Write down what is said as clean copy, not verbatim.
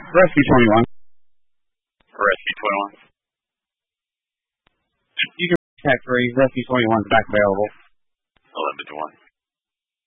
Rescue 21. Rescue 21. You can contact 3. Rescue 21 is back available. 11 to 1.